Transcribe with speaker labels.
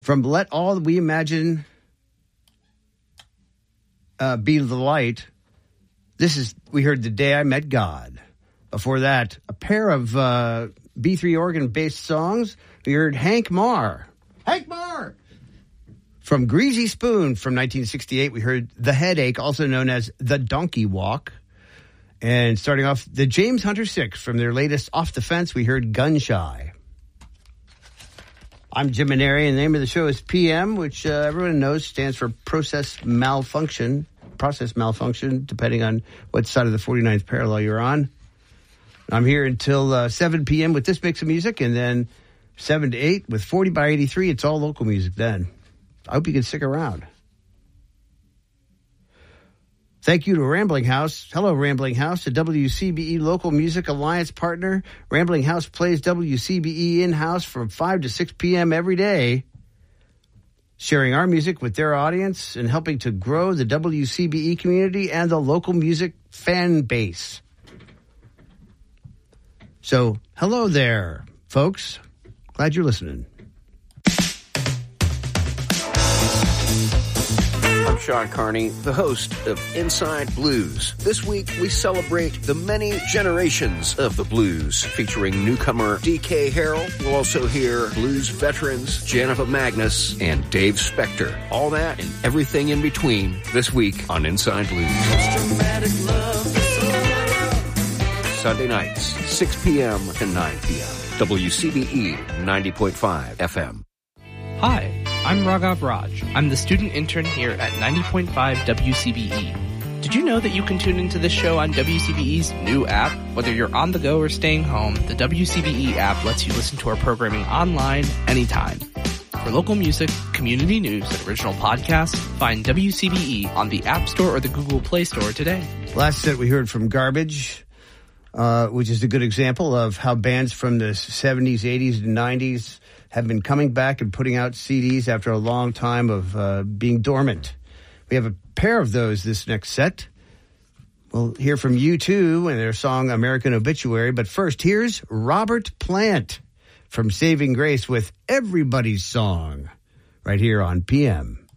Speaker 1: From Let All That We Imagine Be the Light, we heard The Day I Met God. Before that, a pair of B3 organ-based songs. We heard Hank Marr. Hank Marr! From Greasy Spoon from 1968, we heard The Headache, also known as The Donkey Walk. And starting off, the James Hunter Six from their latest Off the Fence, we heard Gun Shy. I'm Jim Maneri, and the name of the show is PM, which everyone knows stands for process malfunction, depending on what side of the 49th parallel you're on. I'm here until 7 p.m. with this mix of music, and then 7 to 8 with 40 by 83. It's all local music then. I hope you can stick around. Thank you to Rambling House. Hello, Rambling House, a WCBE Local Music Alliance partner. Rambling House plays WCBE in-house from 5 to 6 p.m. every day, sharing our music with their audience and helping to grow the WCBE community and the local music fan base. So, hello there, folks. Glad you're listening.
Speaker 2: I'm Sean Carney, the host of Inside Blues. This week, we celebrate the many generations of the blues, featuring newcomer D.K. Harrell. We'll also hear blues veterans Janiva Magnus and Dave Spector. All that and everything in between this week on Inside Blues. Sunday nights, 6 p.m. to 9 p.m. WCBE 90.5 FM.
Speaker 3: Hi, I'm Raghav Raj. I'm the student intern here at 90.5 WCBE. Did you know that you can tune into this show on WCBE's new app? Whether you're on the go or staying home, the WCBE app lets you listen to our programming online anytime. For local music, community news, and original podcasts, find WCBE on the App Store or the Google Play Store today.
Speaker 1: Last set we heard from Garbage, which is a good example of how bands from the 70s, 80s, and 90s have been coming back and putting out CDs after a long time of being dormant. We have a pair of those this next set. We'll hear from U2 and their song American Obituary, but first, here's Robert Plant from Saving Grace with Everybody's Song, right here on PM.